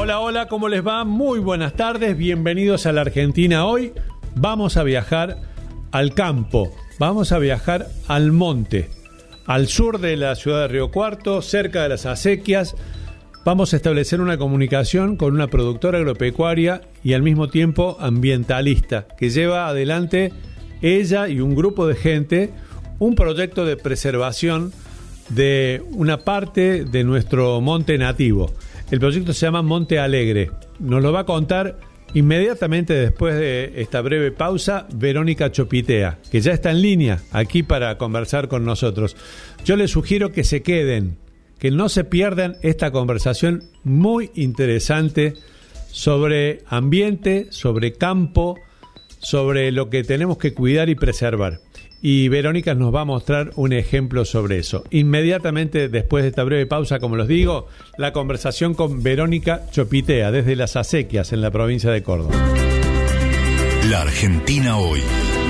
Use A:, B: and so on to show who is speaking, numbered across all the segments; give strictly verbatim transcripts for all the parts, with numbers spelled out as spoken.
A: Hola, hola, ¿cómo les va? Muy buenas tardes, bienvenidos a la Argentina hoy. Vamos a viajar al campo, vamos a viajar al monte, al sur de la ciudad de Río Cuarto, cerca de las acequias. Vamos a establecer una comunicación con una productora agropecuaria y al mismo tiempo ambientalista, que lleva adelante ella y un grupo de gente un proyecto de preservación de una parte de nuestro monte nativo. El proyecto se llama Monte Alegre. Nos lo va a contar inmediatamente después de esta breve pausa Verónica Chopitea, que ya está en línea aquí para conversar con nosotros. Yo les sugiero que se queden, que no se pierdan esta conversación muy interesante sobre ambiente, sobre campo, sobre lo que tenemos que cuidar y preservar. Y Verónica nos va a mostrar un ejemplo sobre eso. Inmediatamente después de esta breve pausa, como les digo, la conversación con Verónica Chopitea desde Las Acequias, en la provincia de Córdoba.
B: La Argentina hoy.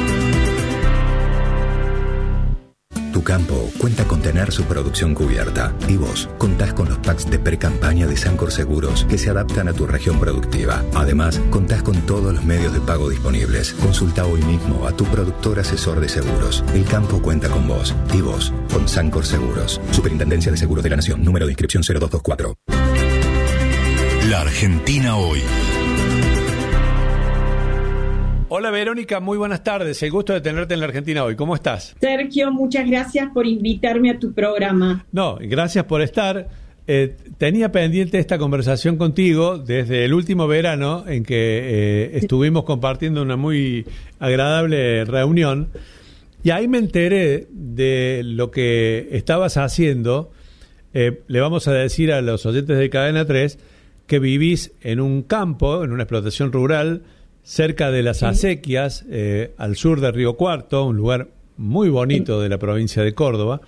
B: Tu campo cuenta con tener su producción cubierta y vos contás con los packs de pre-campaña de Sancor Seguros que se adaptan a tu región productiva. Además, contás con todos los medios de pago disponibles. Consulta hoy mismo a tu productor asesor de seguros. El campo cuenta con vos y vos con Sancor Seguros. Superintendencia de Seguros de la Nación. Número de inscripción cero dos dos cuatro. La Argentina hoy.
A: Hola Verónica, muy buenas tardes. El gusto de tenerte en la Argentina hoy. ¿Cómo estás?
C: Sergio, muchas gracias por invitarme a tu programa.
A: No, gracias por estar. Eh, tenía pendiente esta conversación contigo desde el último verano en que eh, estuvimos compartiendo una muy agradable reunión y ahí me enteré de lo que estabas haciendo. Eh, le vamos a decir a los oyentes de Cadena tres que vivís en un campo, en una explotación rural, cerca de las acequias, eh, al sur de Río Cuarto, un lugar muy bonito de la provincia de Córdoba.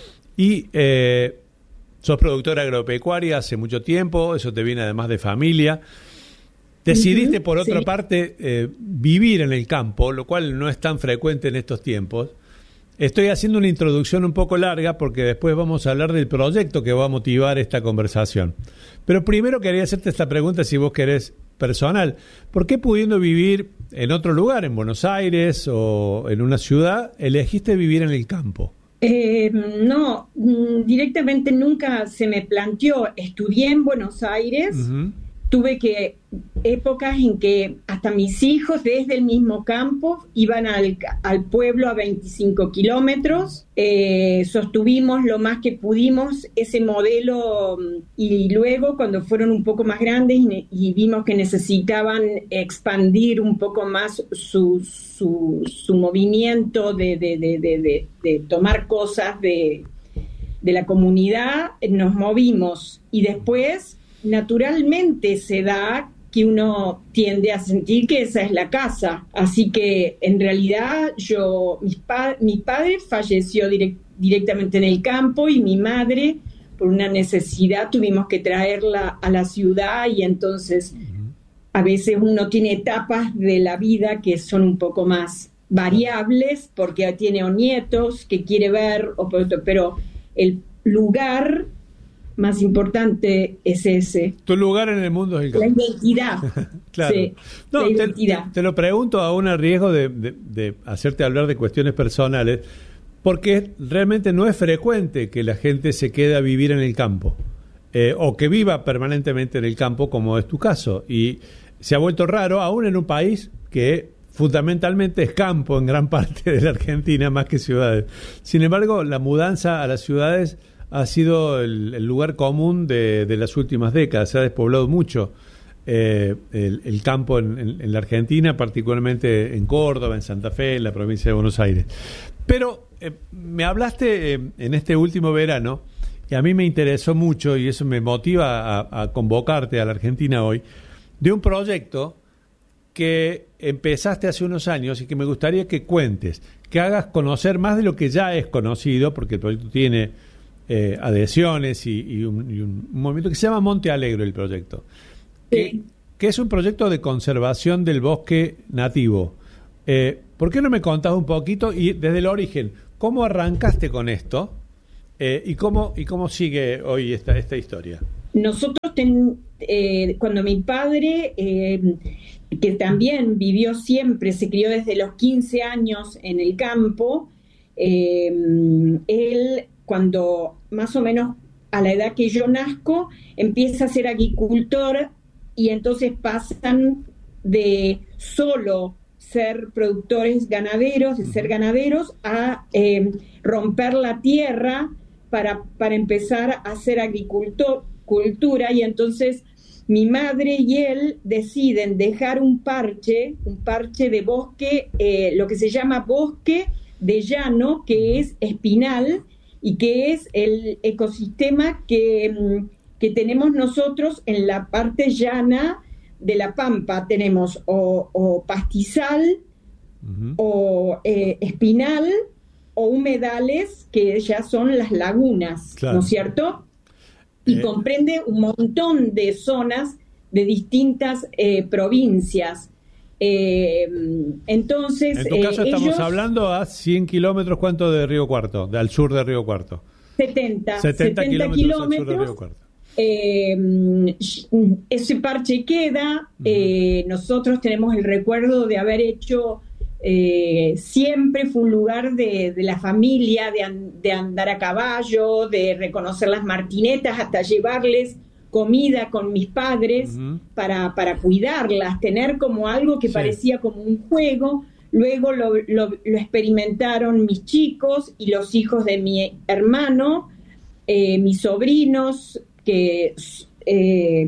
A: Y eh, sos productora agropecuaria hace mucho tiempo, eso te viene además de familia. Decidiste, por otra sí. parte, eh, vivir en el campo, lo cual no es tan frecuente en estos tiempos. Estoy haciendo una introducción un poco larga porque después vamos a hablar del proyecto que va a motivar esta conversación. Pero primero quería hacerte esta pregunta, si vos querés, personal. ¿Por qué, pudiendo vivir en otro lugar, en Buenos Aires o en una ciudad, elegiste vivir en el campo?
C: Eh, no, directamente nunca se me planteó. Estudié en Buenos Aires, uh-huh. Tuve que épocas en que hasta mis hijos desde el mismo campo iban al, al pueblo a veinticinco kilómetros, eh, sostuvimos lo más que pudimos ese modelo y luego cuando fueron un poco más grandes y, y vimos que necesitaban expandir un poco más su, su, su movimiento de, de, de, de, de, de tomar cosas de, de la comunidad, nos movimos y después naturalmente se da que uno tiende a sentir que esa es la casa. Así que en realidad yo, mis pa- mi padre falleció direct- directamente en el campo y mi madre, por una necesidad, tuvimos que traerla a la ciudad y entonces uh-huh. a veces uno tiene etapas de la vida que son un poco más variables porque tiene o nietos que quiere ver, o, pero el lugar más importante es ese.
A: Tu lugar en el mundo es el campo.
C: La identidad.
A: Claro.
C: Sí,
A: no,
C: la
A: te,
C: identidad.
A: Te, te lo pregunto aún a riesgo de, de, de hacerte hablar de cuestiones personales, porque realmente no es frecuente que la gente se quede a vivir en el campo, eh, o que viva permanentemente en el campo, como es tu caso. Y se ha vuelto raro, aún en un país que fundamentalmente es campo en gran parte de la Argentina, más que ciudades. Sin embargo, la mudanza a las ciudades ha sido el, el lugar común de, de las últimas décadas. Se ha despoblado mucho eh, el, el campo en, en, en la Argentina, particularmente en Córdoba, en Santa Fe, en la provincia de Buenos Aires. Pero eh, me hablaste eh, en este último verano, y a mí me interesó mucho, y eso me motiva a, a convocarte a la Argentina hoy, de un proyecto que empezaste hace unos años y que me gustaría que cuentes, que hagas conocer más de lo que ya es conocido, porque el proyecto tiene Eh, adhesiones y, y, un, y un movimiento que se llama Monte Alegre, el proyecto, que,
C: sí.
A: que es un proyecto de conservación del bosque nativo. Eh, ¿Por qué no me contás un poquito y desde el origen, cómo arrancaste con esto eh, y cómo y cómo sigue hoy esta esta historia?
C: nosotros, ten, eh, cuando mi padre, eh, que también vivió siempre, se crió desde los quince años en el campo, eh, él, cuando más o menos a la edad que yo nazco, empieza a ser agricultor y entonces pasan de solo ser productores ganaderos, de ser ganaderos, a eh, romper la tierra para, para empezar a hacer agricultura, y entonces mi madre y él deciden dejar un parche, un parche de bosque, eh, lo que se llama bosque de llano, que es espinal, y que es el ecosistema que, que tenemos nosotros en la parte llana de la Pampa. Tenemos o, o pastizal, uh-huh. o eh, espinal, o humedales, que ya son las lagunas, claro. ¿no es cierto? Y eh. comprende un montón de zonas de distintas eh, provincias. Eh, entonces,
A: en tu caso
C: eh,
A: estamos
C: ellos,
A: hablando a cien kilómetros, ¿cuánto de Río Cuarto? Del sur de Río Cuarto.
C: setenta,
A: setenta, setenta kilómetros, kilómetros al sur de Río Cuarto.
C: Eh, ese parche queda, uh-huh. eh, nosotros tenemos el recuerdo de haber hecho, eh, siempre fue un lugar de, de la familia, de, an, de andar a caballo, de reconocer las martinetas, hasta llevarles comida con mis padres, uh-huh. para, para cuidarlas, tener como algo que sí. parecía como un juego. Luego lo, lo, lo experimentaron mis chicos y los hijos de mi hermano, eh, mis sobrinos, que eh,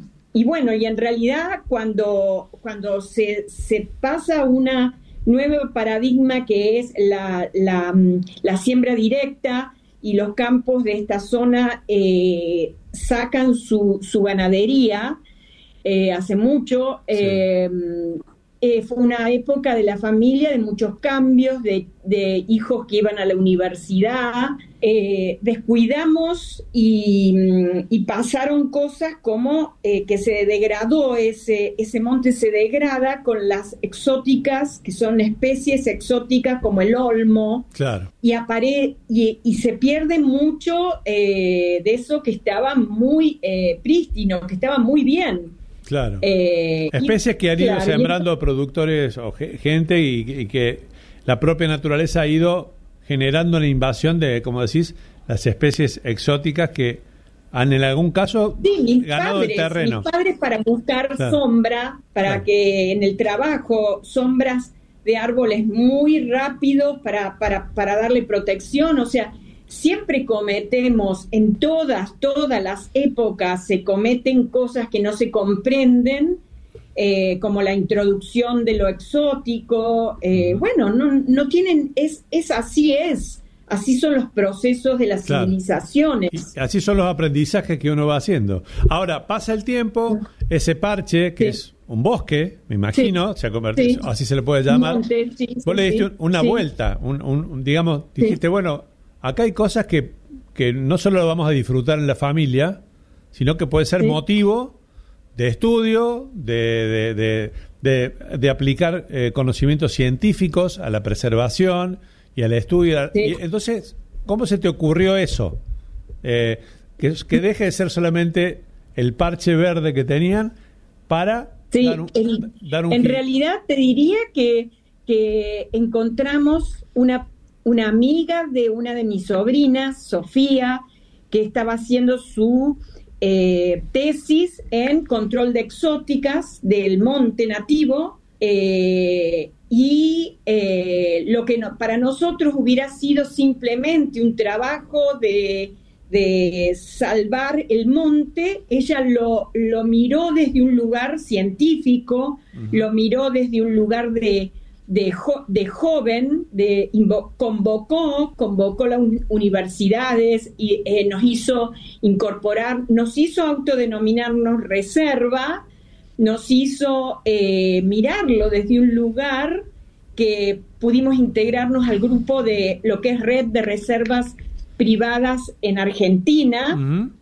C: y bueno, y en realidad cuando, cuando se, se pasa una nuevo paradigma, que es la, la, la siembra directa, y los campos de esta zona eh, sacan su, su ganadería eh, hace mucho. Sí. Eh, eh, fue una época de la familia, de muchos cambios, de, de hijos que iban a la universidad. Eh, descuidamos y, y pasaron cosas como eh, que se degradó, ese, ese monte se degrada con las exóticas, que son especies exóticas como el olmo,
A: claro.
C: y, apare- y, y se pierde mucho eh, de eso que estaba muy eh, prístino, que estaba muy bien.
A: Claro. Eh, especies y, que han ido claro, sembrando y... productores o gente y, y que la propia naturaleza ha ido generando una invasión de, como decís, las especies exóticas que han en algún caso
C: sí, mis
A: ganado
C: padres,
A: el terreno.
C: Mis padres, para buscar
A: claro.
C: sombra, para claro. que en el trabajo, sombras de árboles muy rápidos para, para, para darle protección, o sea, siempre cometemos, en todas, todas las épocas se cometen cosas que no se comprenden, eh, como la introducción de lo exótico, eh, bueno, no, no tienen, es, es así es, así son los procesos de las claro. civilizaciones.
A: Y así son los aprendizajes que uno va haciendo. Ahora, pasa el tiempo, ese parche, que sí. es un bosque, me imagino, sí. se ha convertido, sí. así se le puede llamar, Monte, sí, vos sí, le diste sí. una sí. vuelta, un, un, digamos, dijiste, sí. bueno, acá hay cosas que, que no solo lo vamos a disfrutar en la familia, sino que puede ser sí. motivo de estudio, de, de, de, de, de aplicar eh, conocimientos científicos a la preservación y al estudio. Sí. Y entonces, ¿cómo se te ocurrió eso? Eh, que, que deje de ser solamente el parche verde que tenían para
C: sí,
A: dar un,
C: el,
A: dar un
C: en
A: giro.
C: realidad te diría que, que encontramos una una amiga de una de mis sobrinas, Sofía, que estaba haciendo su eh, tesis en control de exóticas del monte nativo, eh, y eh, lo que no, para nosotros hubiera sido simplemente un trabajo de, de salvar el monte, ella lo, lo miró desde un lugar científico, uh-huh. lo miró desde un lugar de De, jo- de joven, de invo- convocó, convocó las un- universidades y eh, nos hizo incorporar, nos hizo autodenominarnos reserva, nos hizo eh, mirarlo desde un lugar que pudimos integrarnos al grupo de lo que es Red de Reservas Privadas en Argentina, uh-huh.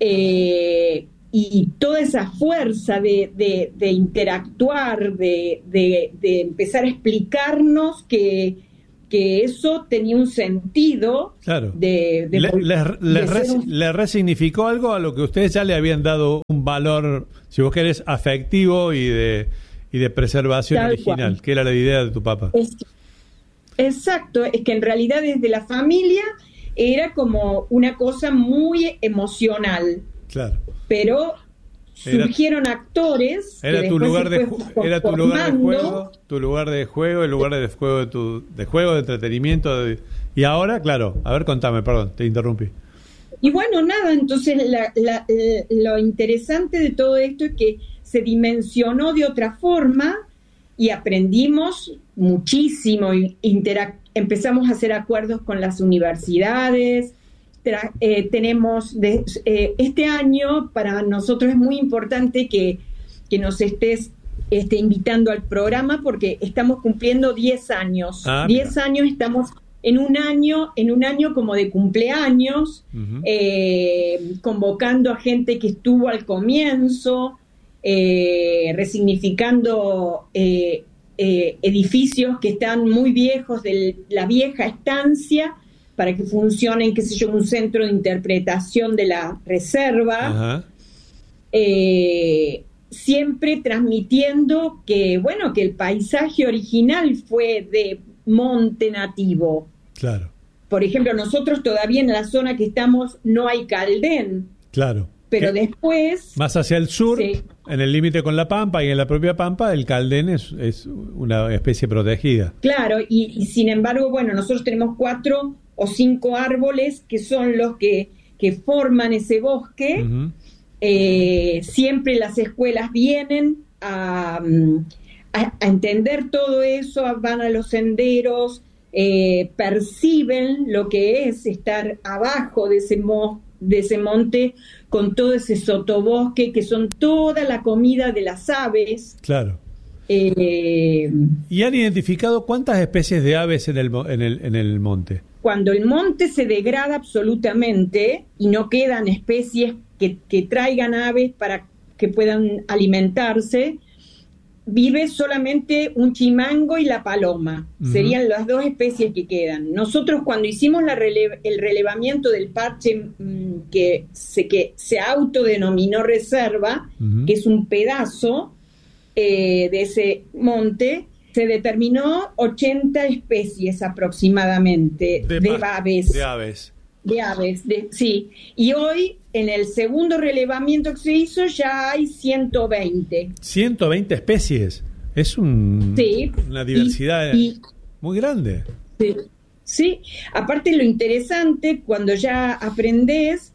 C: eh, y toda esa fuerza de, de, de interactuar, de, de, de empezar a explicarnos que, que eso tenía un sentido.
A: Claro.
C: de, de,
A: le,
C: de,
A: le, le,
C: de
A: res,
C: un...
A: le resignificó algo a lo que ustedes ya le habían dado un valor, si vos querés, afectivo y de, y de preservación Tal original, cual. Que era la idea de tu papá.
C: Es, exacto, es que en realidad desde la familia era como una cosa muy emocional.
A: Claro.
C: Pero surgieron era, actores.
A: Era tu lugar de era tu lugar de juego, tu lugar de juego, el lugar de juego de tu de juego de entretenimiento de, y ahora, claro, a ver, contame, perdón, te interrumpí.
C: Y bueno, nada, entonces la, la, la, lo interesante de todo esto es que se dimensionó de otra forma y aprendimos muchísimo, interac- empezamos a hacer acuerdos con las universidades. Tra- eh, tenemos de, eh, este año para nosotros es muy importante que, que nos estés este, invitando al programa porque estamos cumpliendo diez años. Ah, diez mira. años, estamos en un año, en un año como de cumpleaños, uh-huh. eh, convocando a gente que estuvo al comienzo, eh, resignificando eh, eh, edificios que están muy viejos de la vieja estancia, para que funcionen, qué sé yo, un centro de interpretación de la reserva, eh, siempre transmitiendo que, bueno, que el paisaje original fue de monte nativo.
A: Claro.
C: Por ejemplo, nosotros todavía en la zona que estamos no hay caldén.
A: Claro.
C: Pero ¿Qué? después...
A: Más hacia el sur, sí. En el límite con la Pampa y en la propia Pampa, el caldén es, es una especie protegida.
C: Claro, y, y sin embargo, bueno, nosotros tenemos cuatro o cinco árboles que son los que, que forman ese bosque. Uh-huh. Eh, siempre las escuelas vienen a, a, a entender todo eso, van a los senderos, eh, perciben lo que es estar abajo de ese, mo, de ese monte con todo ese sotobosque, que son toda la comida de las aves.
A: Claro.
C: Eh,
A: ¿Y han identificado cuántas especies de aves en el, en el, en el monte?
C: Cuando el monte se degrada absolutamente y no quedan especies que, que traigan aves para que puedan alimentarse, vive solamente un chimango y la paloma. Uh-huh. Serían las dos especies que quedan. Nosotros cuando hicimos la rele- el relevamiento del parche mmm, que, se, que se autodenominó reserva, uh-huh. que es un pedazo eh, de ese monte, se determinó ochenta especies aproximadamente de, de aves.
A: De aves.
C: De aves, de, sí. Y hoy, en el segundo relevamiento que se hizo, ya hay ciento veinte.
A: ciento veinte especies. Es un,
C: sí.
A: una diversidad y, y, muy grande.
C: Sí. sí. Aparte, lo interesante, cuando ya aprendés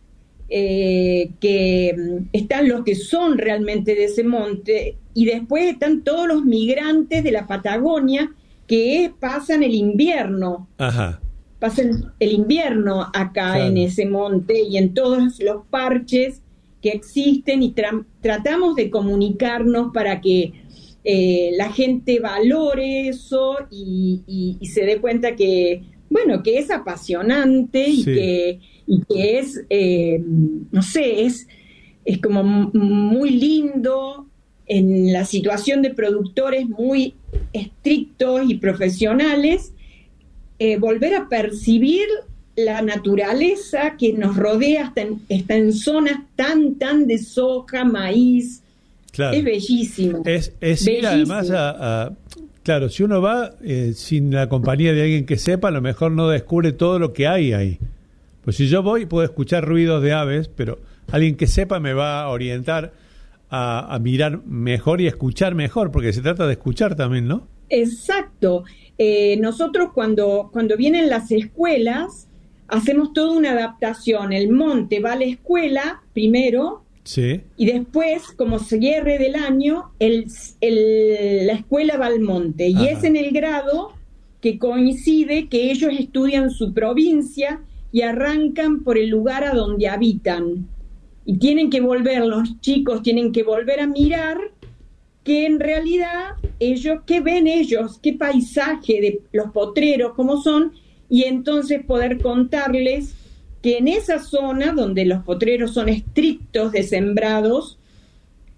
C: eh, que están los que son realmente de ese monte, y después están todos los migrantes de la Patagonia que es, pasan el invierno.
A: Ajá.
C: Pasan el invierno acá claro. en ese monte y en todos los parches que existen y tra- tratamos de comunicarnos para que eh, la gente valore eso y, y, y se dé cuenta que, bueno, que es apasionante y, sí. que, y que es, eh, no sé, es, es como m- muy lindo. En la situación de productores muy estrictos y profesionales, eh, volver a percibir la naturaleza que nos rodea, hasta en, está en zonas tan, tan de soja, maíz. Claro. Es bellísimo.
A: Es, es ir además a, a... Claro, si uno va eh, sin la compañía de alguien que sepa, a lo mejor no descubre todo lo que hay ahí. Pues si yo voy, puedo escuchar ruidos de aves, pero alguien que sepa me va a orientar A, a mirar mejor y escuchar mejor, porque se trata de escuchar también, ¿no?
C: Exacto. Eh, nosotros cuando, cuando vienen las escuelas, hacemos toda una adaptación. El monte va a la escuela primero,
A: sí.
C: y después, como cierre del año, el, el, la escuela va al monte. Y Ajá. es en el grado que coincide que ellos estudian su provincia y arrancan por el lugar a donde habitan. Y tienen que volver, los chicos tienen que volver a mirar que en realidad ellos, qué ven ellos, qué paisaje de los potreros, cómo son, y entonces poder contarles que en esa zona donde los potreros son estrictos de sembrados,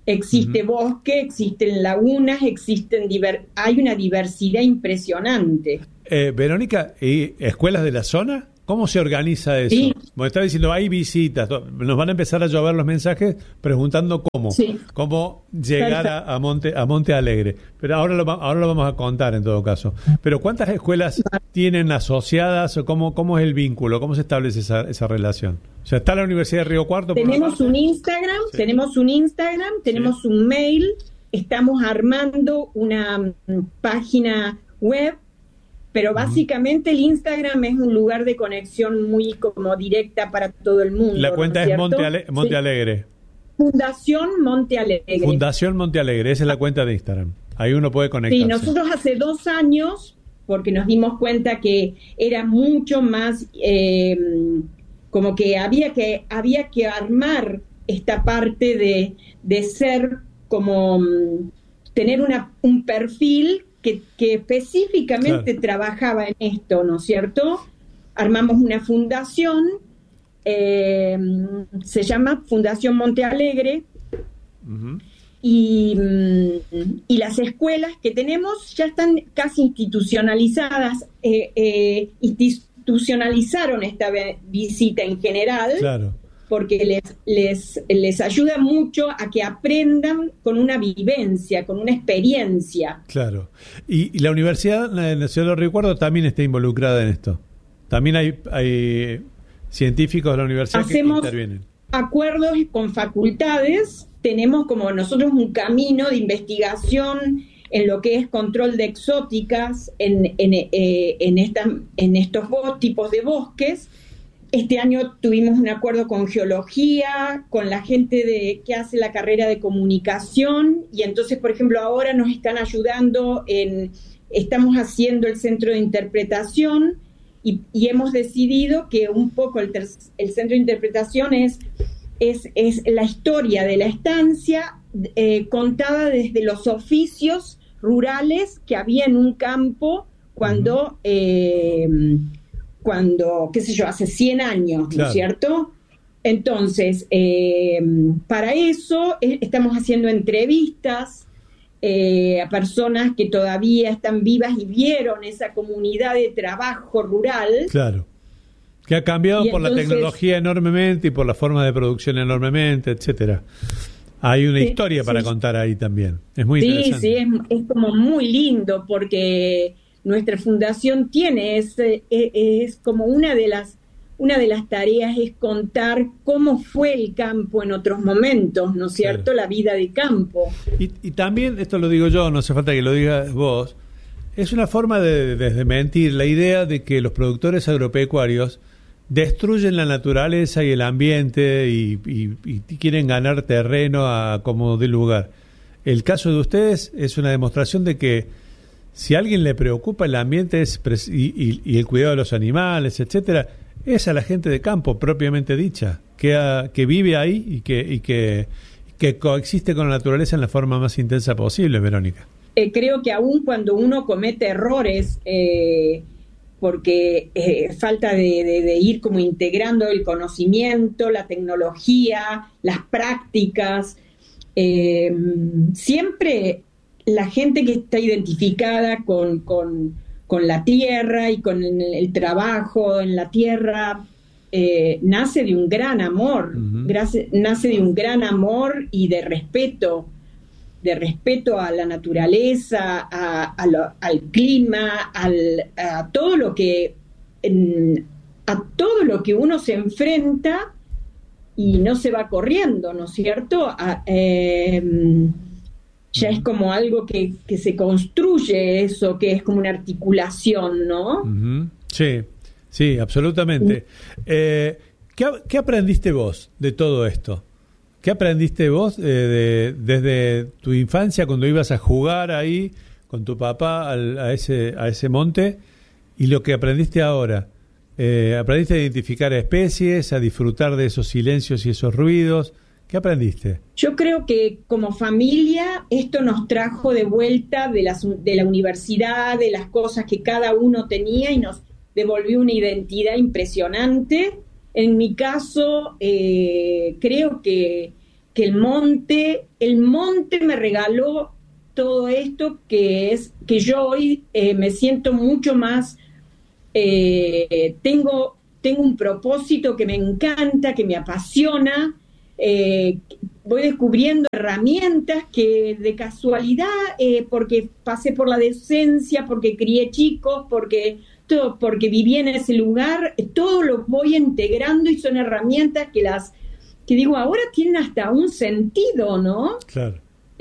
C: Existe uh-huh. bosque, existen lagunas, existen diver- hay una diversidad impresionante.
A: Eh, Verónica, ¿y escuelas de la zona? ¿Cómo se organiza eso?
C: Sí.
A: Como estaba diciendo, hay visitas. Nos van a empezar a llover los mensajes preguntando cómo. Sí. Cómo llegar a, a, Monte, a Monte Alegre. Pero ahora lo, ahora lo vamos a contar en todo caso. Pero ¿cuántas escuelas tienen asociadas o cómo, cómo es el vínculo? ¿Cómo se establece esa, esa relación? O sea, está la Universidad de Río Cuarto.
C: Tenemos un Instagram, sí. tenemos un Instagram, tenemos sí. un mail. Estamos armando una um, página web. Pero básicamente el Instagram es un lugar de conexión muy como directa para todo el mundo.
A: La cuenta
C: ¿no es
A: es Monte, Ale- Monte sí. Alegre.
C: Fundación Monte Alegre.
A: Fundación Monte Alegre, esa es la cuenta de Instagram. Ahí uno puede conectarse.
C: Sí, nosotros hace dos años, porque nos dimos cuenta que era mucho más, eh, como que había que había que armar esta parte de, de ser como, tener una, un perfil Que, que específicamente claro. trabajaba en esto, ¿no es cierto? Armamos una fundación, eh, se llama Fundación Monte Alegre, uh-huh. y, y las escuelas que tenemos ya están casi institucionalizadas, eh, eh, institucionalizaron esta visita en general. Claro. Porque les, les, les ayuda mucho a que aprendan con una vivencia, con una experiencia.
A: Claro. Y, y la Universidad Nacional de Río Cuarto también está involucrada en esto. También hay, hay científicos de la universidad
C: Hacemos
A: que intervienen.
C: Acuerdos con facultades. Tenemos como nosotros un camino de investigación en lo que es control de exóticas en, en, eh, en, esta, en estos bo- tipos de bosques. Este año tuvimos un acuerdo con geología, con la gente de que hace la carrera de comunicación, y entonces, por ejemplo, ahora nos están ayudando en, estamos haciendo el centro de interpretación y, y hemos decidido que un poco el, ter, el centro de interpretación es, es, es la historia de la estancia eh, contada desde los oficios rurales que había en un campo cuando... Uh-huh. eh, cuando, qué sé yo, hace cien años, claro. ¿no es cierto? Entonces, eh, para eso eh, estamos haciendo entrevistas eh, a personas que todavía están vivas y vieron esa comunidad de trabajo rural.
A: Claro, que ha cambiado y por entonces, la tecnología enormemente y por la forma de producción enormemente, etcétera. Hay una sí, historia para sí. contar ahí también, es muy
C: sí,
A: interesante.
C: Sí, sí, es, es como muy lindo porque... Nuestra fundación tiene, es, es como una de las una de las tareas es contar cómo fue el campo en otros momentos, ¿no es cierto? Claro. La vida de campo.
A: Y, y también, esto lo digo yo, no hace falta que lo digas vos, es una forma de desmentir la idea de que los productores agropecuarios destruyen la naturaleza y el ambiente y, y, y quieren ganar terreno a como dé lugar. El caso de ustedes es una demostración de que si a alguien le preocupa el ambiente es pres- y, y, y el cuidado de los animales, etcétera, es a la gente de campo propiamente dicha, que, a, que vive ahí y que y que, que coexiste con la naturaleza en la forma más intensa posible, Verónica.
C: Eh, creo que aún cuando uno comete errores, eh, porque eh, falta de, de, de ir como integrando el conocimiento, la tecnología, las prácticas, eh, siempre... La gente que está identificada con, con, con la tierra y con el, el trabajo en la tierra eh, nace de un gran amor, uh-huh. gracias, nace de un gran amor y de respeto, de respeto a la naturaleza, a, a lo, al clima, al, a todo lo que en, a todo lo que uno se enfrenta y no se va corriendo, ¿no es cierto? A, eh, ya es como algo que, que se construye eso, que es como una articulación, ¿no?
A: Uh-huh. Sí, sí, absolutamente. Uh-huh. Eh, ¿qué, ¿Qué aprendiste vos de todo esto? ¿Qué aprendiste vos eh, de, desde tu infancia cuando ibas a jugar ahí con tu papá al, a, ese, a ese monte y lo que aprendiste ahora? Eh, ¿Aprendiste a identificar especies, a disfrutar de esos silencios y esos ruidos? ¿Qué aprendiste?
C: Yo creo que como familia esto nos trajo de vuelta de, las, de la universidad, de las cosas que cada uno tenía y nos devolvió una identidad impresionante. En mi caso, eh, creo que, que el monte, el monte me regaló todo esto, que es que yo hoy eh, me siento mucho más, eh, tengo, tengo un propósito que me encanta, que me apasiona, eh, voy descubriendo herramientas que de casualidad, eh, porque pasé por la docencia, porque crié chicos, porque todo, porque viví en ese lugar, todo lo voy integrando y son herramientas que las, que digo, ahora tienen hasta un sentido, ¿no?
A: Claro.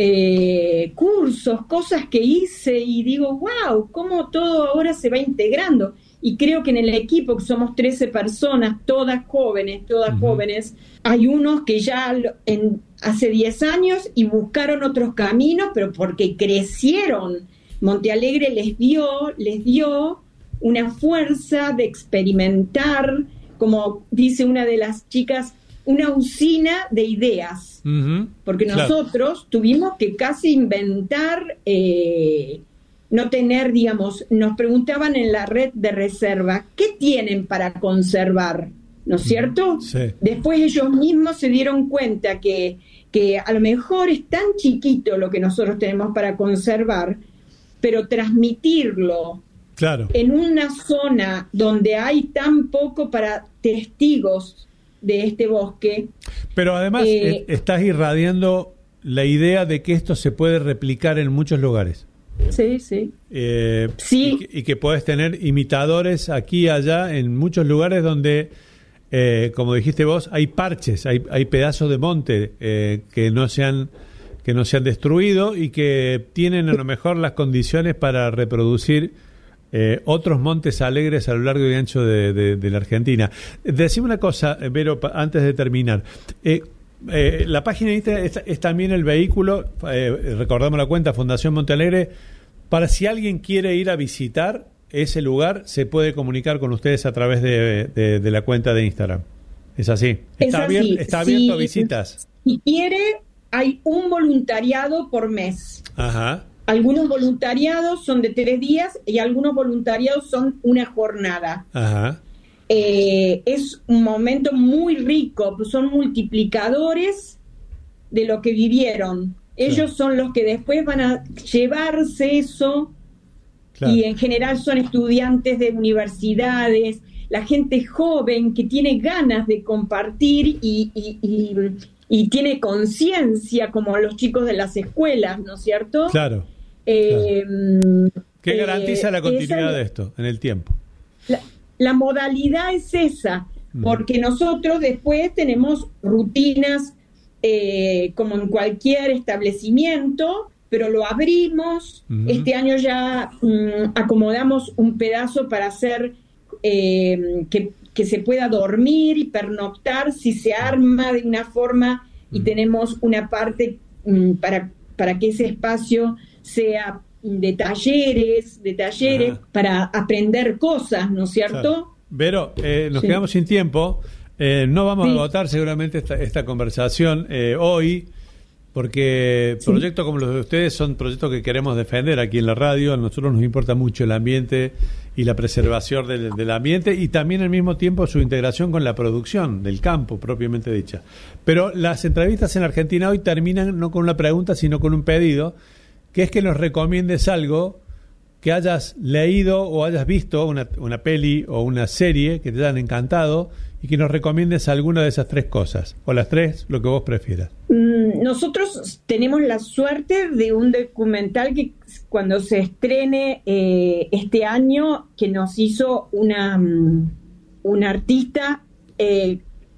C: Eh, cursos, cosas que hice y digo, wow, cómo todo ahora se va integrando. Y creo que en el equipo, que somos trece personas, todas jóvenes, todas uh-huh. jóvenes, hay unos que ya en, hace diez años y buscaron otros caminos, pero porque crecieron. Montealegre les dio, les dio una fuerza de experimentar, como dice una de las chicas, una usina de ideas, uh-huh. porque nosotros claro. tuvimos que casi inventar, eh, no tener, digamos, nos preguntaban en la red de reserva, ¿qué tienen para conservar? ¿No es cierto?
A: Sí.
C: Después ellos mismos se dieron cuenta que, que a lo mejor es tan chiquito lo que nosotros tenemos para conservar, pero transmitirlo
A: claro.
C: en una zona donde hay tan poco para testigos de este bosque.
A: Pero además eh, estás irradiando la idea de que esto se puede replicar en muchos lugares.
C: Sí, sí.
A: Eh,
C: sí.
A: Y, y que puedes tener imitadores aquí y allá en muchos lugares donde, eh, como dijiste vos, hay parches, hay, hay pedazos de monte eh, que no se han que no se han destruido y que tienen a lo mejor las condiciones para reproducir Eh, otros montes alegres a lo largo y ancho de, de, de la Argentina. Decime una cosa, Vero, pa, antes de terminar. Eh, eh, la página de Instagram es, es también el vehículo, eh, recordamos la cuenta, Fundación Montealegre, para si alguien quiere ir a visitar ese lugar, se puede comunicar con ustedes a través de, de, de la cuenta de Instagram. ¿Es así?
C: Es
A: ¿Está,
C: así.
A: Abierto, está abierto a visitas?
C: Si quiere, hay un voluntariado por mes.
A: Ajá.
C: Algunos voluntariados son de tres días y algunos voluntariados son una jornada.
A: Ajá.
C: Eh, es un momento muy rico, son multiplicadores de lo que vivieron. Ellos sí. son los que después van a llevarse eso claro. y en general son estudiantes de universidades, la gente joven que tiene ganas de compartir y, y, y, y tiene conciencia como los chicos de las escuelas, ¿no es cierto?
A: Claro.
C: Eh,
A: claro. ¿Qué garantiza
C: eh,
A: la continuidad
C: esa,
A: de esto en el tiempo?
C: La, la modalidad es esa, mm. porque nosotros después tenemos rutinas eh, como en cualquier establecimiento, pero lo abrimos. Mm. Este año ya mm, acomodamos un pedazo para hacer eh, que, que se pueda dormir y pernoctar si se arma de una forma y mm. tenemos una parte mm, para, para que ese espacio sea de talleres, de talleres Ajá. para aprender cosas, ¿no es cierto?
A: Claro. Vero, eh, nos
C: sí.
A: quedamos sin tiempo, eh, no vamos
C: sí.
A: a agotar seguramente esta, esta conversación eh, hoy, porque sí. proyectos como los de ustedes son proyectos que queremos defender aquí en la radio. A nosotros nos importa mucho el ambiente y la preservación del, del ambiente y también al mismo tiempo su integración con la producción del campo propiamente dicha. Pero las entrevistas en Argentina hoy terminan no con una pregunta sino con un pedido, que es que nos recomiendes algo que hayas leído o hayas visto, una, una peli o una serie que te hayan encantado y que nos recomiendes alguna de esas tres cosas, o las tres, lo que vos prefieras.
C: Nosotros tenemos la suerte de un documental que cuando se estrene eh, este año, que nos hizo una, una artista eh,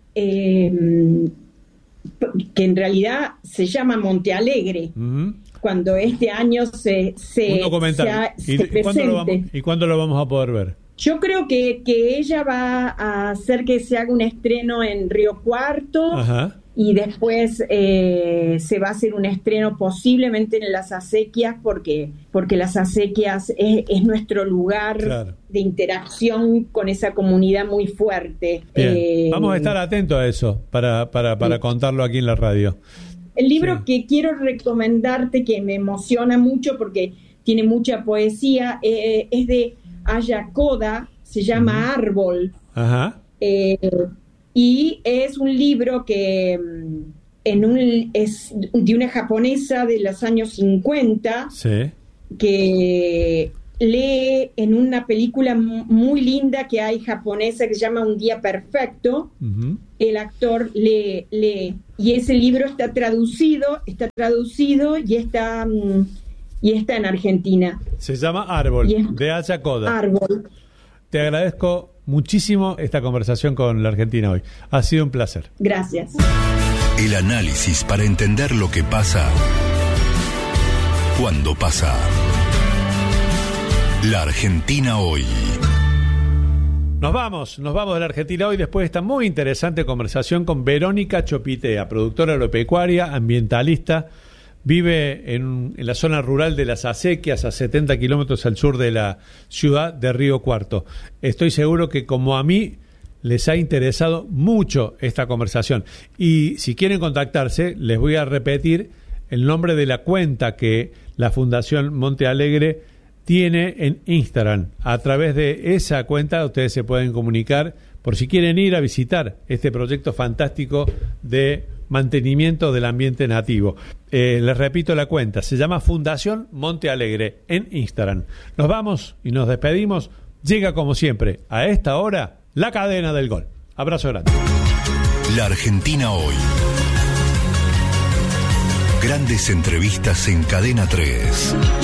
C: eh, que en realidad se llama Montealegre. Uh-huh. Cuando este año se, se,
A: un documental.
C: se,
A: ¿Y,
C: se
A: ¿y, cuándo lo vamos, ¿Y cuándo lo vamos a poder ver?
C: Yo creo que, que ella va a hacer que se haga un estreno en Río Cuarto. Ajá. Y después eh, se va a hacer un estreno posiblemente en las acequias porque, porque las acequias es, es nuestro lugar claro. de interacción con esa comunidad muy fuerte.
A: Eh, Vamos a estar atentos a eso para, para, para sí. contarlo aquí en la radio.
C: El libro
A: sí.
C: que quiero recomendarte, que me emociona mucho porque tiene mucha poesía, eh, es de Ayacoda, se llama uh-huh. Árbol.
A: Ajá.
C: Eh, y es un libro que, en un, es de una japonesa de los años cincuenta,
A: sí,
C: que lee en una película muy linda que hay japonesa que se llama Un día perfecto. Uh-huh. El actor lee, lee y ese libro está traducido, está traducido y está y está en Argentina.
A: Se llama Árbol, es, de Aya Koda.
C: Árbol.
A: Te agradezco muchísimo esta conversación con la Argentina hoy. Ha sido un placer.
C: Gracias.
B: El análisis para entender lo que pasa cuando pasa. La Argentina hoy.
A: Nos vamos, nos vamos de la Argentina hoy después de esta muy interesante conversación con Verónica Chopitea, productora agropecuaria, ambientalista. Vive en, en la zona rural de Las Acequias, a setenta kilómetros al sur de la ciudad de Río Cuarto. Estoy seguro que, como a mí, les ha interesado mucho esta conversación. Y si quieren contactarse, les voy a repetir el nombre de la cuenta que la Fundación Monte Alegre tiene en Instagram. A través de esa cuenta ustedes se pueden comunicar por si quieren ir a visitar este proyecto fantástico de mantenimiento del ambiente nativo. Eh, les repito la cuenta, se llama Fundación Monte Alegre en Instagram. Nos vamos y nos despedimos. Llega como siempre, a esta hora, la cadena del gol. Abrazo grande.
B: La Argentina hoy. Grandes entrevistas en Cadena tres.